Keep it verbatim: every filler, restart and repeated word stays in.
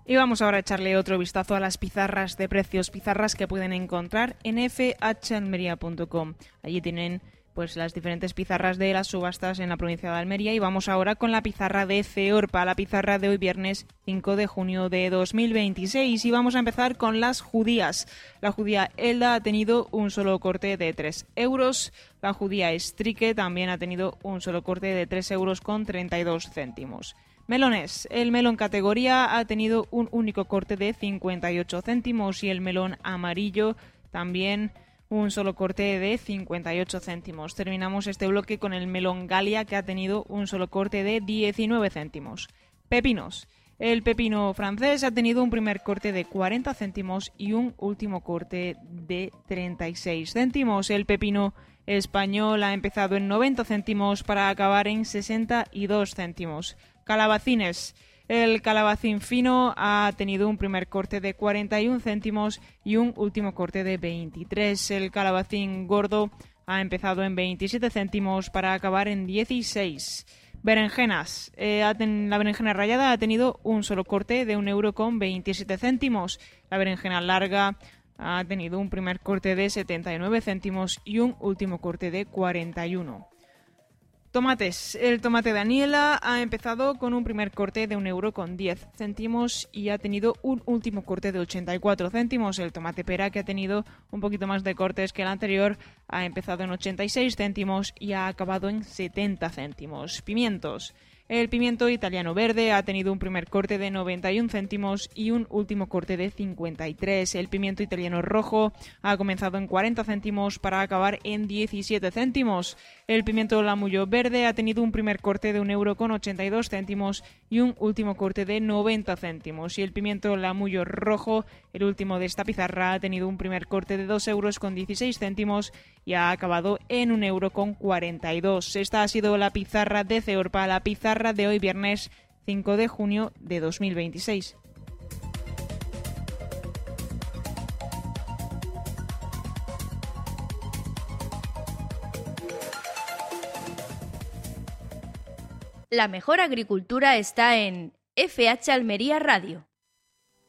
Y vamos ahora a echarle otro vistazo a las pizarras de precios, pizarras que pueden encontrar en f h almería punto com. Allí tienen pues las diferentes pizarras de las subastas en la provincia de Almería y vamos ahora con la pizarra de Ceorpa, la pizarra de hoy viernes cinco de junio de dos mil veintiséis, y vamos a empezar con las judías. La judía Elda ha tenido un solo corte de tres euros, la judía Strike también ha tenido un solo corte de tres euros con treinta y dos céntimos. Melones. El melón categoría ha tenido un único corte de cincuenta y ocho céntimos y el melón amarillo también un solo corte de cincuenta y ocho céntimos. Terminamos este bloque con el melón Galia, que ha tenido un solo corte de diecinueve céntimos. Pepinos. El pepino francés ha tenido un primer corte de cuarenta céntimos y un último corte de treinta y seis céntimos. El pepino español ha empezado en noventa céntimos para acabar en sesenta y dos céntimos. Calabacines. El calabacín fino ha tenido un primer corte de cuarenta y un céntimos y un último corte de veintitrés. El calabacín gordo ha empezado en veintisiete céntimos para acabar en dieciséis. Berenjenas. Eh, la berenjena rallada ha tenido un solo corte de un euro con veintisiete céntimos. La berenjena larga ha tenido un primer corte de setenta y nueve céntimos y un último corte de cuarenta y uno. Tomates. El tomate Daniela ha empezado con un primer corte de un euro con diez céntimos y ha tenido un último corte de ochenta y cuatro céntimos. El tomate pera, que ha tenido un poquito más de cortes que el anterior, ha empezado en ochenta y seis céntimos y ha acabado en setenta céntimos. Pimientos. El pimiento italiano verde ha tenido un primer corte de noventa y un céntimos y un último corte de cincuenta y tres. El pimiento italiano rojo ha comenzado en cuarenta céntimos para acabar en diecisiete céntimos. El pimiento lamullo verde ha tenido un primer corte de un euro con ochenta y dos céntimos y un último corte de noventa céntimos. Y el pimiento lamullo rojo, el último de esta pizarra, ha tenido un primer corte de dos euros con dieciséis céntimos y ha acabado en un euro con cuarenta y dos. Esta ha sido la pizarra de Ceorpa, la pizarra de hoy viernes cinco de junio de dos mil veintiséis. La mejor agricultura está en F H Almería Radio.